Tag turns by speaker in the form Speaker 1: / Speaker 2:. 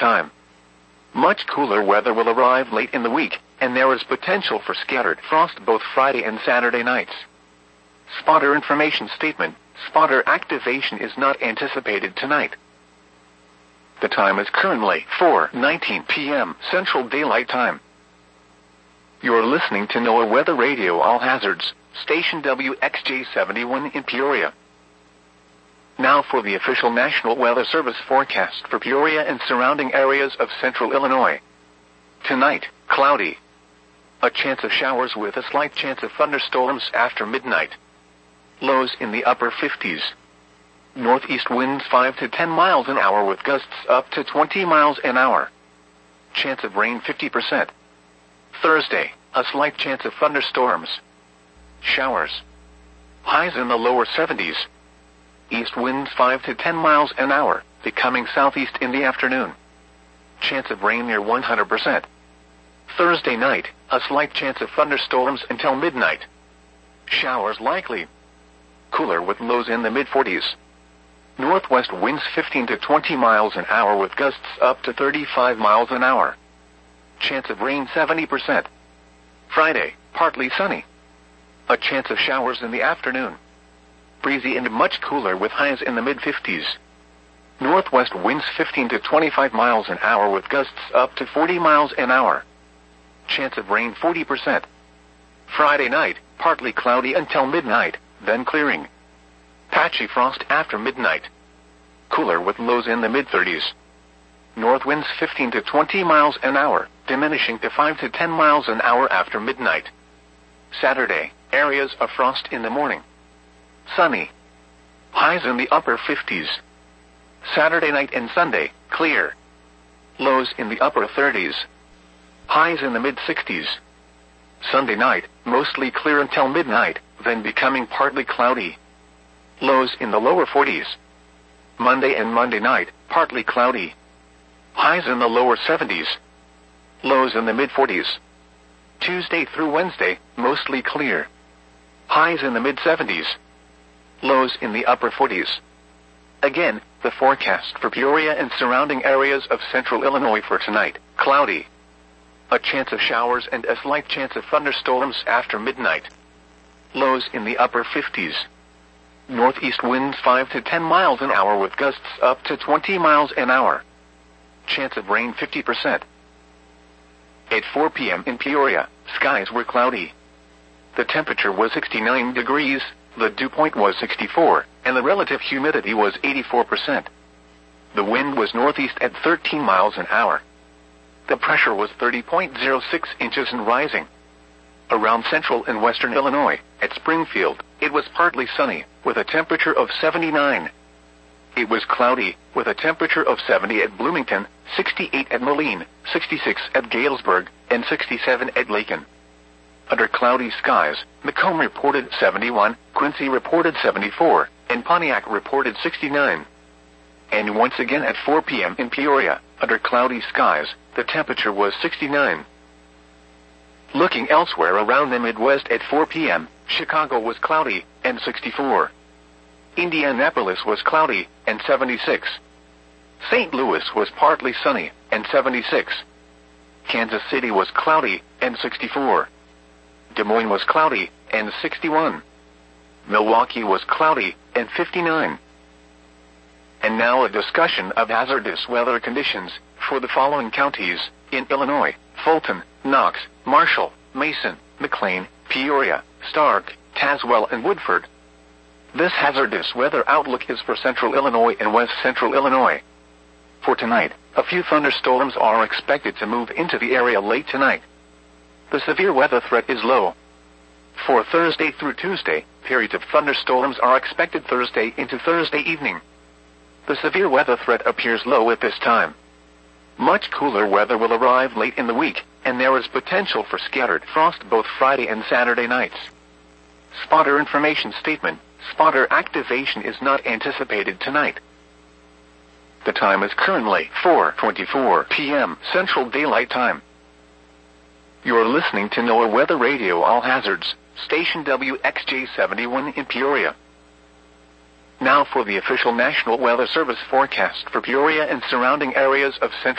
Speaker 1: time. Much cooler weather will arrive late in the week, and there is potential for scattered frost both Friday and Saturday nights. Spotter information statement: spotter activation is not anticipated tonight. The time is currently 4:19 p.m. Central Daylight Time. You're listening to NOAA Weather Radio All Hazards, station WXJ71 in Peoria. Now for the official National Weather Service forecast for Peoria and surrounding areas of central Illinois. Tonight, cloudy. A chance of showers with a slight chance of thunderstorms after midnight. Lows in the upper 50s. Northeast winds 5 to 10 miles an hour with gusts up to 20 miles an hour. Chance of rain 50%. Thursday, a slight chance of thunderstorms. Showers. Highs in the lower 70s. East winds 5 to 10 miles an hour, becoming southeast in the afternoon. Chance of rain near 100%. Thursday night, a slight chance of thunderstorms until midnight. Showers likely. Cooler with lows in the mid-40s. Northwest winds 15 to 20 miles an hour with gusts up to 35 miles an hour. Chance of rain 70%. Friday, partly sunny. A chance of showers in the afternoon. Breezy and much cooler with highs in the mid-50s. Northwest winds 15 to 25 miles an hour with gusts up to 40 miles an hour. Chance of rain 40%. Friday night, partly cloudy until midnight, then clearing. Patchy frost after midnight. Cooler with lows in the mid-30s. North winds 15 to 20 miles an hour, diminishing to 5 to 10 miles an hour after midnight. Saturday, areas of frost in the morning. Sunny. Highs in the upper 50s. Saturday night and Sunday, clear. Lows in the upper 30s. Highs in the mid-60s. Sunday night, mostly clear until midnight, then becoming partly cloudy. Lows in the lower 40s. Monday and Monday night, partly cloudy. Highs in the lower 70s. Lows in the mid-40s. Tuesday through Wednesday, mostly clear. Highs in the mid-70s. Lows in the upper 40s. Again, the forecast for Peoria and surrounding areas of central Illinois for tonight: cloudy. A chance of showers and a slight chance of thunderstorms after midnight. Lows in the upper 50s. Northeast winds 5 to 10 miles an hour with gusts up to 20 miles an hour. Chance of rain 50%. At 4 p.m. in Peoria, skies were cloudy. The temperature was 69 degrees, the dew point was 64, and the relative humidity was 84%. The wind was northeast at 13 miles an hour. The pressure was 30.06 inches and rising. Around central and western Illinois, at Springfield, it was partly sunny, with a temperature of 79. It was cloudy, with a temperature of 70 at Bloomington, 68 at Moline, 66 at Galesburg, and 67 at Lakin. Under cloudy skies, Macomb reported 71, Quincy reported 74, and Pontiac reported 69. And once again at 4 p.m. in Peoria, under cloudy skies, the temperature was 69. Looking elsewhere around the Midwest at 4 p.m., Chicago was cloudy, and 64. Indianapolis was cloudy, and 76. St. Louis was partly sunny, and 76. Kansas City was cloudy, and 64. Des Moines was cloudy, and 61. Milwaukee was cloudy, and 59. And now a discussion of hazardous weather conditions for the following counties in Illinois: Fulton, Knox, Marshall, Mason, McLean, Peoria, Stark, Tazewell, and Woodford. This hazardous weather outlook is for central Illinois and west central Illinois. For tonight, a few thunderstorms are expected to move into the area late tonight. The severe weather threat is low. For Thursday through Tuesday, periods of thunderstorms are expected Thursday into Thursday evening. The severe weather threat appears low at this time. Much cooler weather will arrive late in the week, and there is potential for scattered frost both Friday and Saturday nights. Spotter information statement: spotter activation is not anticipated tonight. The time is currently 4:24 p.m. Central Daylight Time. You're listening to NOAA Weather Radio All Hazards, station WXJ71 in Peoria. Now for the official National Weather Service forecast for Peoria and surrounding areas of central